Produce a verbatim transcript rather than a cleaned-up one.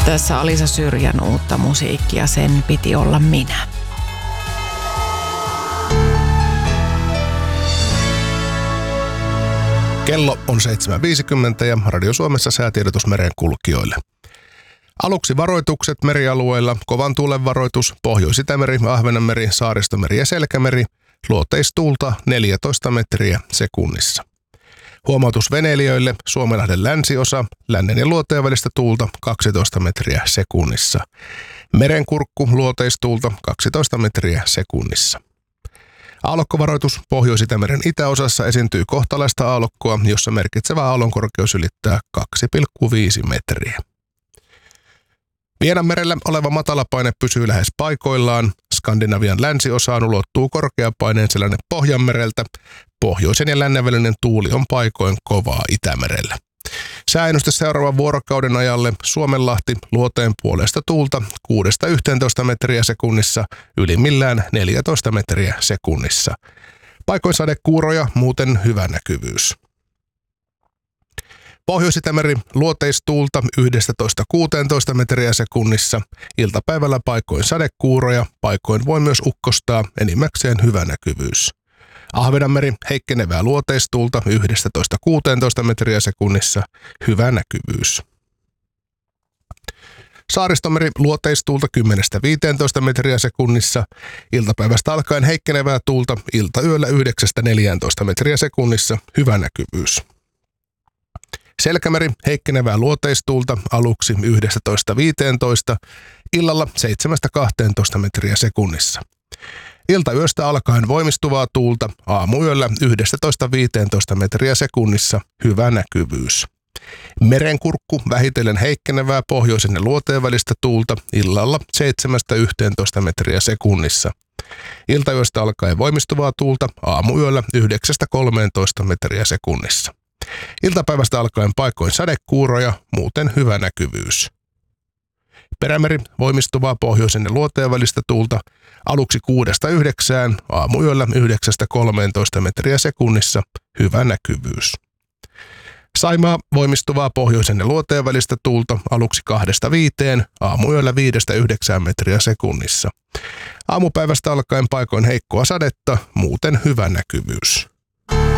Tässä Alisa Syrjän uutta musiikkia, sen piti olla minä. Kello on seitsemän viisikymmentä ja Radio Suomessa säätiedotus merenkulkijoille. Aluksi varoitukset merialueilla, kovan tuulen varoitus, Pohjois-Itämeri, Ahvenanmeri, Saaristomeri ja Selkämeri, luoteistuulta neljätoista metriä sekunnissa. Huomautus veneilijöille, Suomenlahden länsiosa, lännen ja luoteen välistä tuulta kaksitoista metriä sekunnissa. Merenkurkku, luoteistuulta kaksitoista metriä sekunnissa. Aallokkovaroitus Pohjois-Itämeren itäosassa esiintyy kohtalaista aallokkoa, jossa merkitsevä aallonkorkeus ylittää kaksi pilkku viisi metriä. Vienanmerellä oleva matalapaine pysyy lähes paikoillaan. Skandinavian länsiosaan ulottuu korkeapaineen sellainen Pohjanmereltä. Pohjoisen ja lännen välinen tuuli on paikoin kovaa Itämerellä. Sääennuste seuraavan vuorokauden ajalle Suomenlahti luoteen puolesta tuulta kuudesta yhteentoista metriä sekunnissa, ylimmillään neljätoista metriä sekunnissa. Paikoin sadekuuroja, muuten hyvä näkyvyys. Pohjois-Itämeri luoteistuulta yksitoista kuusitoista metriä sekunnissa, iltapäivällä paikoin sadekuuroja, paikoin voi myös ukkostaa, enimmäkseen hyvä näkyvyys. Ahvenanmeri heikkenevää luoteistuulta yksitoista kuusitoista metriä sekunnissa, hyvä näkyvyys. Saaristomeri luoteistuulta kymmenestä viiteentoista metriä sekunnissa, iltapäivästä alkaen heikkenevää tuulta, iltayöllä yhdeksästä neljääntoista metriä sekunnissa, hyvä näkyvyys. Selkämeri heikkenevää luoteistuulta aluksi yksitoista viiteentoista, illalla seitsemästä kahteentoista metriä sekunnissa. Iltayöstä alkaen voimistuvaa tuulta, aamuyöllä yksitoista viiteentoista metriä sekunnissa, hyvä näkyvyys. Merenkurkku vähitellen heikkenevää pohjoisen ja luoteen välistä tuulta, illalla seitsemästä yhteentoista metriä sekunnissa. Iltayöstä alkaen voimistuvaa tuulta, aamuyöllä yhdeksästä kolmeentoista metriä sekunnissa. Iltapäivästä alkaen paikoin sadekuuroja, muuten hyvä näkyvyys. Perämeri voimistuvaa pohjoisen ja luoteen välistä tuulta, aluksi kuudesta yhdeksään, aamuyöllä yhdeksästä kolmeentoista metriä sekunnissa, hyvä näkyvyys. Saimaa voimistuvaa pohjoisen ja luoteen välistä tuulta, aluksi kahdesta viiteen, aamuyöllä viidestä yhdeksään metriä sekunnissa. Aamupäivästä alkaen paikoin heikkoa sadetta, muuten hyvä näkyvyys.